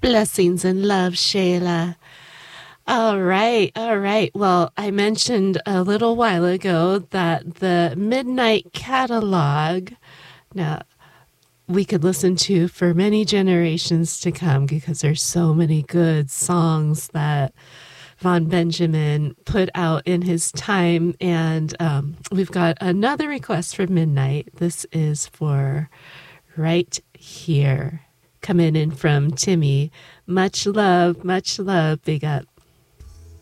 Blessings and love, Shayla. All right, all right. Well, I mentioned a little while ago that the Midnight Catalog, now we could listen to for many generations to come because there's so many good songs that Von Benjamin put out in his time. And we've got another request for Midnight. This is for Right Here. Coming in from Timmy. Much love, big up.